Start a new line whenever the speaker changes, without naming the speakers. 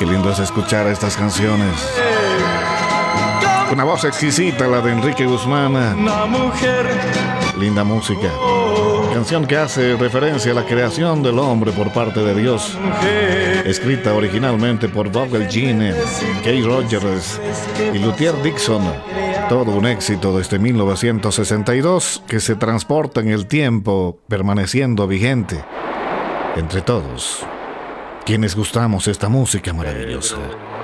Qué lindo es escuchar estas canciones. Una voz exquisita, la de Enrique Guzmán.
Una mujer.
Linda música. Canción que hace referencia a la creación del hombre por parte de Dios. Escrita originalmente por Bob Jean, Kay Rogers y Luthier Dixon. Todo un éxito desde 1962 que se transporta en el tiempo, permaneciendo vigente entre todos quienes gustamos esta música maravillosa.